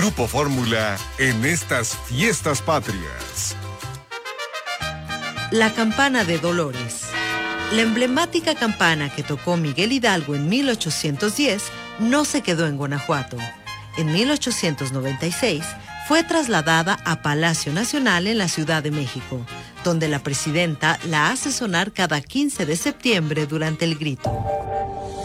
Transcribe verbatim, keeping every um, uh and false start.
Grupo Fórmula en estas fiestas patrias. La campana de Dolores. La emblemática campana que tocó Miguel Hidalgo en mil ochocientos diez no se quedó en Guanajuato. En mil ochocientos noventa y seis fue trasladada a Palacio Nacional en la Ciudad de México, donde la presidenta la hace sonar cada quince de septiembre durante el grito.